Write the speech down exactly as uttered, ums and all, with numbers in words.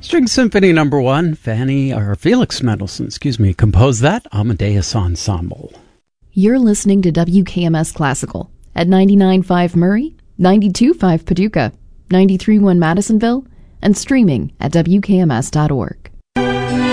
String Symphony Number One, Fanny or Felix Mendelssohn, excuse me, composed that. Amadeus Ensemble. You're listening to W K M S Classical at ninety-nine point five Murray, ninety-two point five Paducah, ninety-three point one Madisonville, and streaming at W K M S dot org.